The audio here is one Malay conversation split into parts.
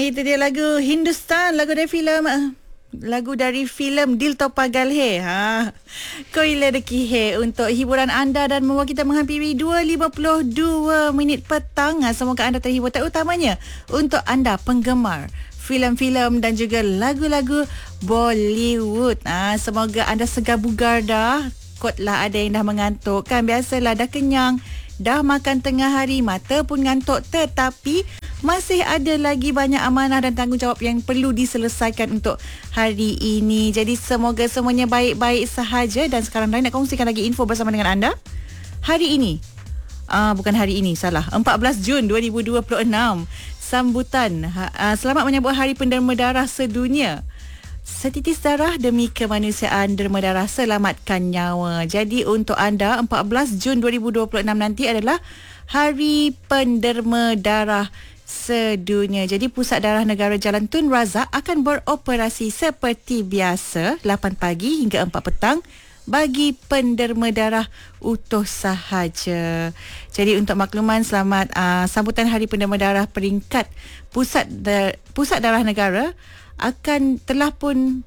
Itu dia lagu Hindustan, lagu dari filem Dil To Pagal Hai. Koila Deki Hai untuk hiburan anda dan membawa kita menghampiri 2.52 minit petang. Semoga anda terhibur, terutamanya untuk anda penggemar filem-filem dan juga lagu-lagu Bollywood. Semoga anda segar bugar dah. Kotlah ada yang dah mengantuk kan. Biasalah dah kenyang, dah makan tengah hari, mata pun ngantuk, tetapi masih ada lagi banyak amanah dan tanggungjawab yang perlu diselesaikan untuk hari ini. Jadi semoga semuanya baik-baik sahaja. Dan sekarang Rai nak kongsikan lagi info bersama dengan anda. Hari ini, bukan hari ini, salah, 14 Jun 2026, sambutan selamat menyambut Hari Penderma Darah Sedunia. Setitis darah demi kemanusiaan, derma darah selamatkan nyawa. Jadi untuk anda, 14 Jun 2026 nanti adalah Hari Penderma Darah Sedunia. Jadi Pusat Darah Negara Jalan Tun Razak akan beroperasi seperti biasa 8 pagi hingga 4 petang bagi penderma darah utuh sahaja. Jadi untuk makluman, selamat sambutan Hari Penderma Darah peringkat Pusat Darah Negara telah pun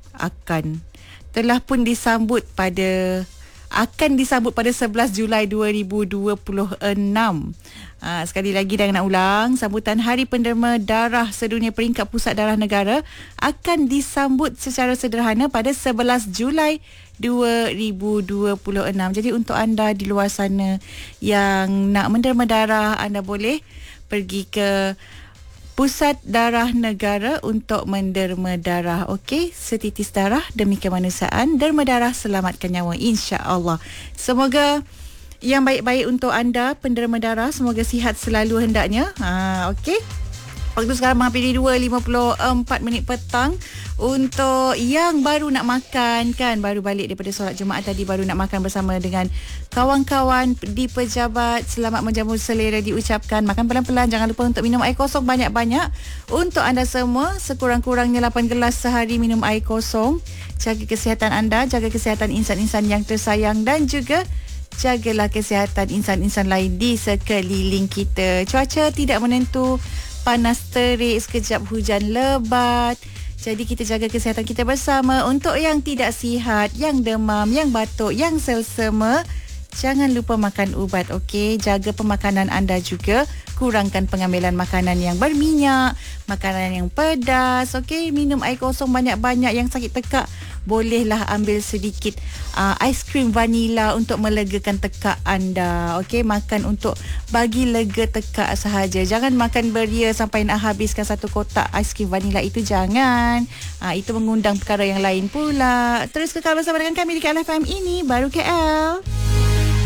disambut pada 11 Julai 2026. Sekali lagi dan nak ulang, sambutan Hari Penderma Darah Sedunia peringkat Pusat Darah Negara akan disambut secara sederhana pada 11 Julai 2026. Jadi untuk anda di luar sana yang nak menderma darah, anda boleh pergi ke Pusat Darah Negara untuk menderma darah. Okey, setitis darah demi kemanusiaan, derma darah selamatkan nyawa, insya-Allah. Semoga yang baik-baik untuk anda penderma darah, semoga sihat selalu hendaknya. Okey. Waktu sekarang menghampiri 2.54 minit petang. Untuk yang baru nak makan kan, baru balik daripada solat Jumaat tadi, baru nak makan bersama dengan kawan-kawan di pejabat, selamat menjamu selera diucapkan. Makan pelan-pelan, jangan lupa untuk minum air kosong banyak-banyak. Untuk anda semua, sekurang-kurangnya 8 gelas sehari minum air kosong. Jaga kesihatan anda, jaga kesihatan insan-insan yang tersayang, dan juga jagalah kesihatan insan-insan lain di sekeliling kita. Cuaca tidak menentu, panas terik, sekejap hujan lebat. Jadi kita jaga kesihatan kita bersama. Untuk yang tidak sihat, yang demam, yang batuk, yang selsema, jangan lupa makan ubat, okey? Jaga pemakanan anda juga. Kurangkan pengambilan makanan yang berminyak, makanan yang pedas, okey? Minum air kosong banyak-banyak. Yang sakit tekak, bolehlah ambil sedikit aiskrim vanila untuk melegakan tekak anda, okey? Makan untuk bagi lega tekak sahaja. Jangan makan beria sampai nak habiskan satu kotak aiskrim vanila, itu jangan. Itu mengundang perkara yang lain pula. Terus kekal bersama dengan kami di KLFM, ini baru KL.